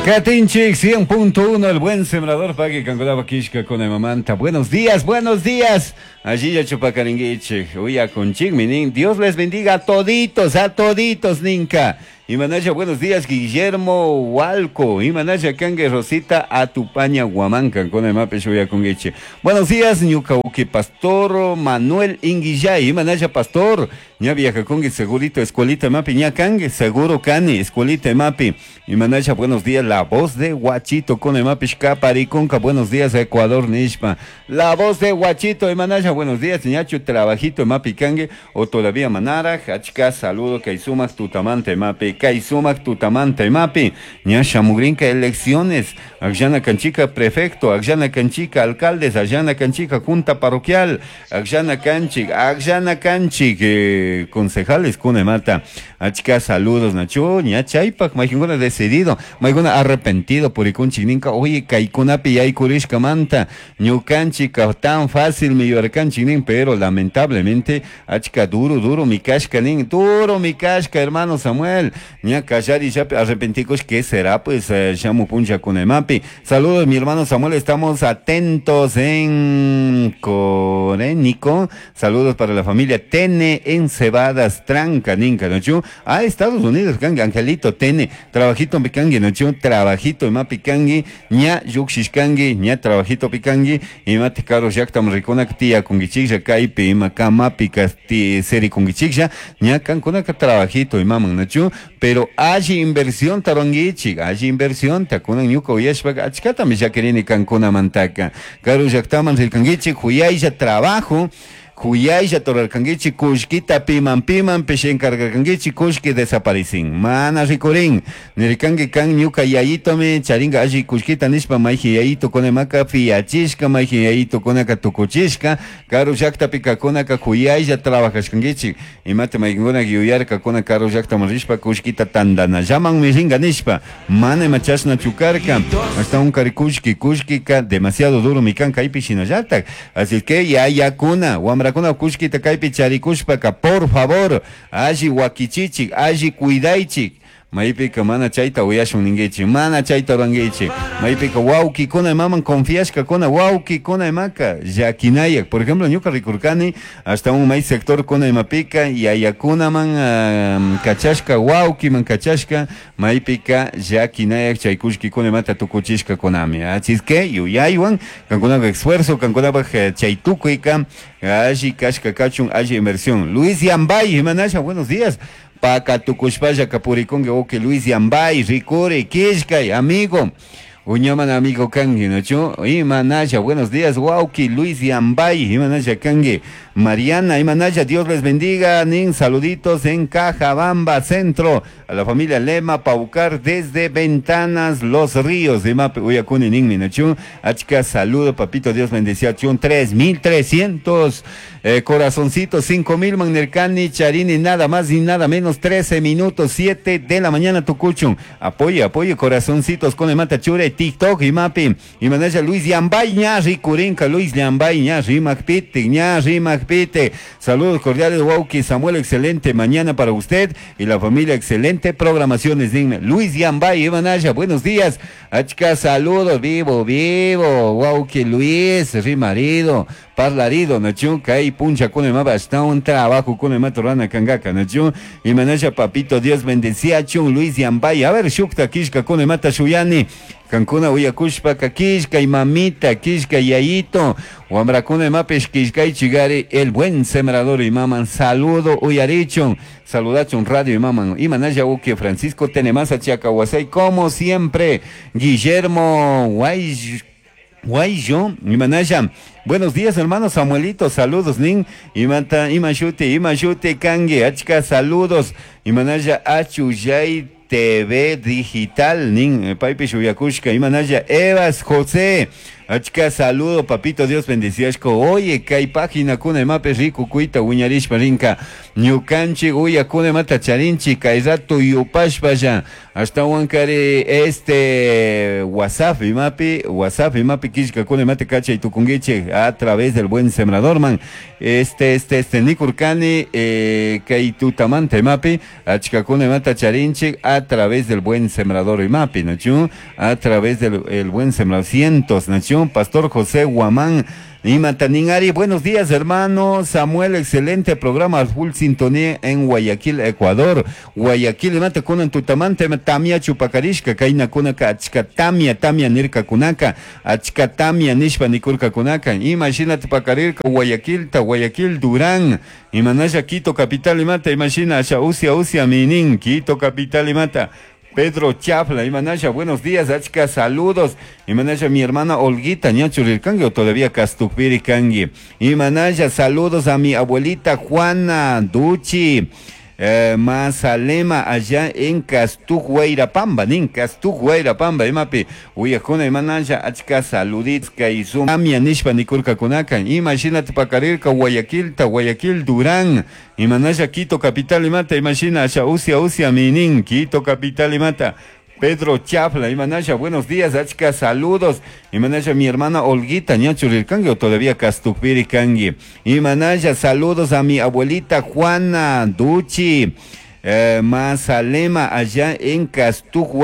Catinchik 100.1, el buen sembrador Paqui Cancolaba Kishka con Emamanta. Buenos días, buenos días. Allí ya chupacaringuiche. Uya con Chigminin. Dios les bendiga a toditos, Ninka. Imanaya, buenos días, Guillermo Hualco. Imanaya, Kange Rosita, Atupaña, Huamanca, con el mape Shuya con Geche. Buenos días, Ñucauque, Pastor Manuel Inguillay. Imanaya, Pastor. Ña viaja con segurito, escuelita mapi. Ña Kange, seguro Cani, escuelita mapi. Imanaya, buenos días, la voz de Huachito, con el mape Shkapariconca. Buenos días, Ecuador, Nishma. La voz de Huachito, Imanaya, buenos días, Ñacho, trabajito, mapi Kange, o todavía Manara, Hachka, saludo, Kaisumas, Tutamante, mapi. Kaisumak tutamanta mapi, ña shamugrinka elecciones, Agyana Canchica prefecto, Agyana Canchica alcaldes, Agyana Canchica junta parroquial, Agyana Canchic, concejales kunemata, achka saludos nacho, ña chaypak, maiguna decidido, maiguna arrepentido por ikunchininka, oye kaikunapi yay kurishka manta, ñukanchika tan fácil mi yorkanchinin, pero lamentablemente, achka duro mi kashka nin, duro mi kashka hermano Samuel. Ña callar y ya arrepenticos, ¿qué será? Pues llamo puncha con el mapi. Saludos, mi hermano Samuel, estamos atentos en Corénico. Saludos para la familia Tene en Cebadas, Tranca, Ninca, ¿no? Estados Unidos, Kangi, Angelito Tene, trabajito picangi, ¿no? Trabajito, mapi Kangi, ña yuxishkangi, ña trabajito picangi, y mate caro yaktam ricona tía con gichilla, caipi, maca mapi casti seri con gichilla, ña cancona trabajito, y maman, ¿no? Pero hay inversión tarongichi, hay inversión takunan ñuka uyashpak achkata mi yaquerini cancuna mantaca. Caro yaktaman el cangichi, huyaya trabajo. Cuyaya toralcanguichi kushkita piman peshen cargacanguichi kushki desaparecin. Mana ricorin. Nericangue can ñuka yayito me charinga aji kushkita nispa maiji yayito konemaka fiachishka maiji yayito konaka tukuchishka. Caro yakta pica konaka cuyaya trabajashcanguichi. Y mate maigona guiuyarka kona caro yakta marishpa kushkita tandana. Llaman mi ringa nispa. Mane machasna chucarca. Hasta un carikushki kushkika demasiado duro mi can caipi shinayatak. Así que ya kuna. Kuna kushkita kaypi charikushpaka, por favor, alli wakichichik, alli cuidaychik. Maipika mana chayta uyashun ningichi, mana chayta rangichi. Maipika wauki kuna maman confiashka kuna wauki kuna maka yakinayak. Por ejemplo, ñuka rikurkani hasta un may sector kuna mapika y ayakuna man kachashka wauki man kachashka maipika yakinayak chaykushki kuna mata tukuchishka kunami. Así es que yuyaywan kankuna esfuerzo kankuna chaytukuika allí kashka kachun allí inversión. Luis Yambay, Himanasha, buenos días. Paca tucushpaya capuricongue oque Luis Yambay, Ricure, Kishkay, amigo. Uñaman amigo Kangi, ¿no? Imanaya, buenos días, Wauki, Luis Yambay, Imanaya Kangi, Mariana, Imanaya, Dios les bendiga, nin, saluditos en Cajabamba, Centro, a la familia Lema, Paucar, desde Ventanas, Los Ríos, de Mape, Uyakuni, nin, Minachu, Achka, saludo, papito, Dios bendición, 3,300, corazoncitos, 5,000, Magnercani, Charini, nada más y nada menos, 13 minutos, 7 de la mañana, Tucuchun, apoye, corazoncitos, con el Matachure, TikTok y mapi y maneja Luis Yambay ñari curinca Luis Yambay ñari Macpite. Saludos cordiales, Wauki Samuel, excelente mañana para usted y la familia, excelente programaciones digna. Luis Yambay y maneja, buenos días, achka, saludos, vivo, Wauki Luis, marido, parlarido, nachu, kai puncha con el mapa, está un trabajo con el matorana cangaka, nachu, y maneja papito, Dios bendecía, chun, Luis Yambay, a ver, shukta kishka con el mata shuyani. Cancuna uyakushpa kakishka y mamita kishka yayito wamrakuna mapesh kishka y chigari el buen sembrador y maman saludo uyarichon saludachon radio y maman y manaya uke Francisco Tenemasa Chiacahuasay como siempre Guillermo Guayo y manaya buenos días hermano Samuelito, saludos nin y mata imashute kange achka saludos y manaya achuyay TV Digital, Nin, Paipi Shuyakushka, Imanaya, Evas José, Achka saludo, papito, Dios bendiciasco. Oye, que hay página kuna mape rico cuita uñarish parinka. Ñukanchi uya kuna mata charinchi, kairato yupashpaya. Hasta huancare WhatsApp y mapi kishka kuna mate cacha y tukungiche a través del buen sembrador man. Nikurkani que tutamante mapi, achka kuna mata charinchi a través del buen sembrador y mapi, ¿no? A través del el buen sembrador cientos, ¿no? Pastor José Guamán y Mataningari, buenos días hermano Samuel, excelente programa, full sintonía en Guayaquil, Ecuador. Guayaquil, mate con en tutamante, tamia chupacarishka, kaina kunaka, tamia nirka kunaka, tamia nishpa nikurka kunaka. Imagínate pacarirka, Guayaquil, Durán, y manaya Quito, capital y mata, imagina, usia, minin, Quito, capital y mata. Pedro Chafla, Imanaya, buenos días, achka, saludos. Imanaya, mi hermana Olguita, ñachurilkangi o todavía Castukpiri kangi. Imanaya, saludos a mi abuelita Juana Duchi. Mazalema allá en Castujuairapamba, imapi, uyakuna imanaya, achka saludits, kaizum, amia nishpa nikurka kunakan, imagínate pacarirka Guayaquil, Durán, imanaya Quito capital imata, imagina, allá usia, minin, Quito capital imata. Pedro Chafla, Imanaya, buenos días, achka, saludos. Imanaya, mi hermana Olguita, ñachurilkangi o todavía Castukpiri kangi. Imanaya, saludos a mi abuelita Juana Duchi. Mazalema allá en Castujuairapamba.